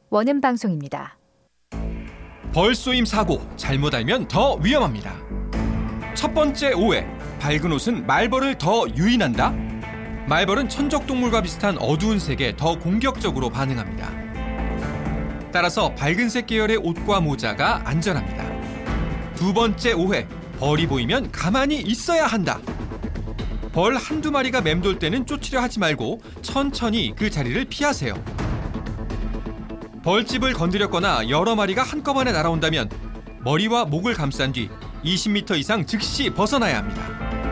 원음 방송입니다. 벌쏘임 사고, 잘못 알면 더 위험합니다. 첫 번째 오해, 밝은 옷은 말벌을 더 유인한다? 말벌은 천적동물과 비슷한 어두운 색에 더 공격적으로 반응합니다. 따라서 밝은색 계열의 옷과 모자가 안전합니다. 두 번째 오해, 벌이 보이면 가만히 있어야 한다. 벌 한두 마리가 맴돌 때는 쫓으려 하지 말고 천천히 그 자리를 피하세요. 벌집을 건드렸거나 여러 마리가 한꺼번에 날아온다면 머리와 목을 감싼 뒤 20m 이상 즉시 벗어나야 합니다.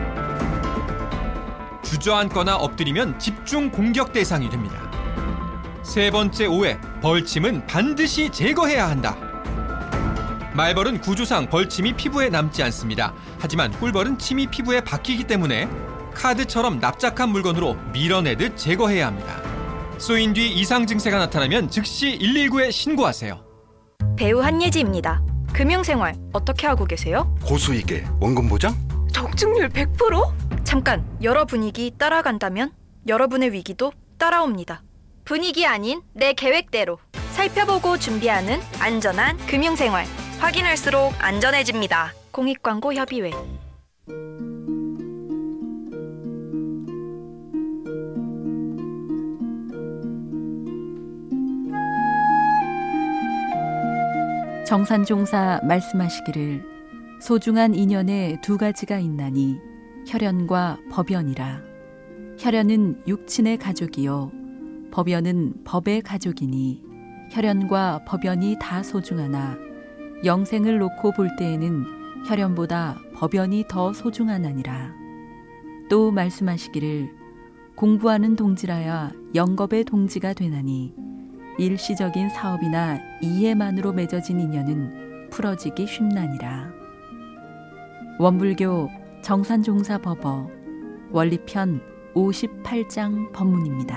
주저앉거나 엎드리면 집중 공격 대상이 됩니다. 세 번째 오해, 벌침은 반드시 제거해야 한다. 말벌은 구조상 벌침이 피부에 남지 않습니다. 하지만 꿀벌은 침이 피부에 박히기 때문에 카드처럼 납작한 물건으로 밀어내듯 제거해야 합니다. 쏘인 뒤 이상 증세가 나타나면 즉시 119에 신고하세요. 배우 한예지입니다. 금융생활 어떻게 하고 계세요? 고수익에 원금 보장? 적중률 100%? 잠깐, 여러 분위기 따라간다면 여러분의 위기도 따라옵니다. 분위기 아닌 내 계획대로 살펴보고 준비하는 안전한 금융생활. 확인할수록 안전해집니다. 공익광고협의회. 정산종사 말씀하시기를 소중한 인연에 두 가지가 있나니 혈연과 법연이라. 혈연은 육친의 가족이요 법연은 법의 가족이니 혈연과 법연이 다 소중하나 영생을 놓고 볼 때에는 혈연보다 법연이 더 소중하나니라. 또 말씀하시기를 공부하는 동지라야 영겁의 동지가 되나니 일시적인 사업이나 이해만으로 맺어진 인연은 풀어지기 쉽나니라. 원불교 정산종사 법어 원리편 58장 법문입니다.